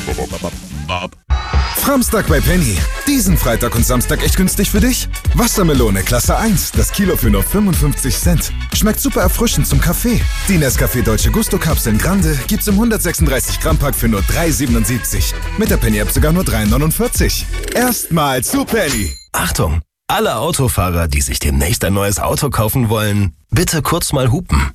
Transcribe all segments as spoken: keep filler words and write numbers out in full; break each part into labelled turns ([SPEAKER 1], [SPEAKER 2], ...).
[SPEAKER 1] Framstag bei Penny. Diesen Freitag und Samstag echt günstig für dich? Wassermelone Klasse eins, das Kilo für nur fünfundfünfzig Cent. Schmeckt super erfrischend zum Kaffee. Die Nescafé Dolce Gusto Kapseln Grande gibt's im hundertsechsunddreißig Gramm Pack für nur drei siebenundsiebzig. Mit der Penny App sogar nur drei neunundvierzig. Erstmal zu Penny.
[SPEAKER 2] Achtung! Alle Autofahrer, die sich demnächst ein neues Auto kaufen wollen, bitte kurz mal hupen.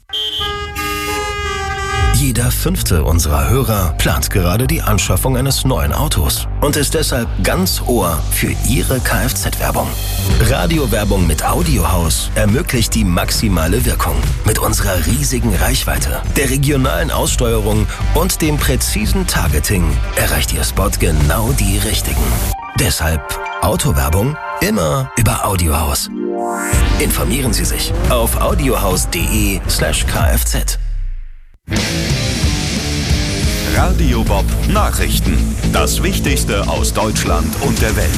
[SPEAKER 2] Jeder fünfte unserer Hörer plant gerade die Anschaffung eines neuen Autos und ist deshalb ganz Ohr für Ihre Kfz-Werbung. Radiowerbung mit Audiohaus ermöglicht die maximale Wirkung. Mit unserer riesigen Reichweite, der regionalen Aussteuerung und dem präzisen Targeting erreicht Ihr Spot genau die Richtigen. Deshalb Autowerbung immer über Audiohaus. Informieren Sie sich auf audiohaus.de slash kfz.
[SPEAKER 3] Radio Bob Nachrichten. Das Wichtigste aus Deutschland und der Welt.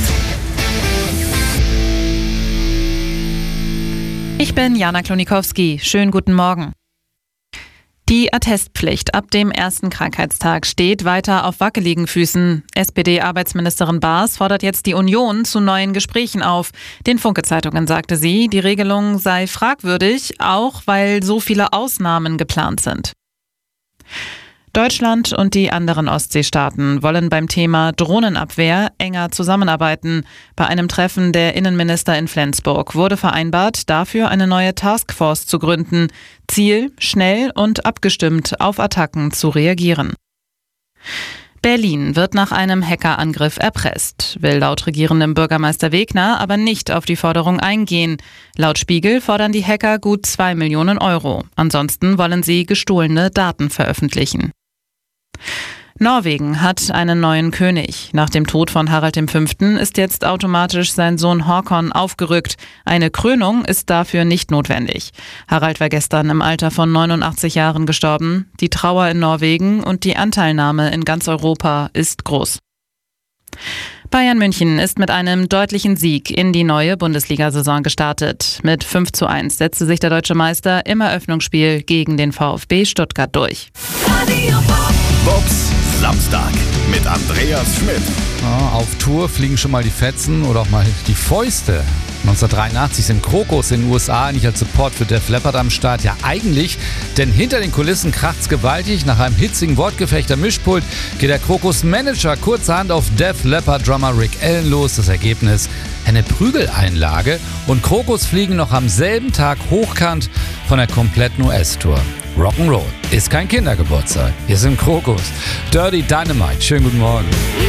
[SPEAKER 4] Ich bin Jana Klonikowski. Schönen guten Morgen. Die Attestpflicht ab dem ersten Krankheitstag steht weiter auf wackeligen Füßen. S P D-Arbeitsministerin Baas fordert jetzt die Union zu neuen Gesprächen auf. Den Funke-Zeitungen sagte sie, die Regelung sei fragwürdig, auch weil so viele Ausnahmen geplant sind. Deutschland und die anderen Ostseestaaten wollen beim Thema Drohnenabwehr enger zusammenarbeiten. Bei einem Treffen der Innenminister in Flensburg wurde vereinbart, dafür eine neue Taskforce zu gründen. Ziel, schnell und abgestimmt auf Attacken zu reagieren. Berlin wird nach einem Hackerangriff erpresst, will laut regierendem Bürgermeister Wegner aber nicht auf die Forderung eingehen. Laut Spiegel fordern die Hacker gut zwei Millionen Euro. Ansonsten wollen sie gestohlene Daten veröffentlichen. Norwegen hat einen neuen König. Nach dem Tod von Harald der Fünfte ist jetzt automatisch sein Sohn Håkon aufgerückt. Eine Krönung ist dafür nicht notwendig. Harald war gestern im Alter von neunundachtzig Jahren gestorben. Die Trauer in Norwegen und die Anteilnahme in ganz Europa ist groß. Bayern München ist mit einem deutlichen Sieg in die neue Bundesliga-Saison gestartet. Mit fünf zu eins setzte sich der deutsche Meister im Eröffnungsspiel gegen den VfB Stuttgart durch.
[SPEAKER 3] Bobs Samstag mit Andreas Schmidt.
[SPEAKER 5] Ja, auf Tour fliegen schon mal die Fetzen oder auch mal die Fäuste. neunzehnhundertdreiundachtzig sind Krokus in den U S A nicht als Support für Def Leppard am Start. Ja, eigentlich, denn hinter den Kulissen kracht's gewaltig. Nach einem hitzigen Wortgefecht am Mischpult geht der Krokus-Manager kurzerhand auf Def Leppard-Drummer Rick Allen los. Das Ergebnis: eine Prügeleinlage. Und Krokus fliegen noch am selben Tag hochkant von der kompletten U S-Tour. Rock'n'Roll ist kein Kindergeburtstag. Wir sind Krokus. Dirty Dynamite. Schönen guten Morgen.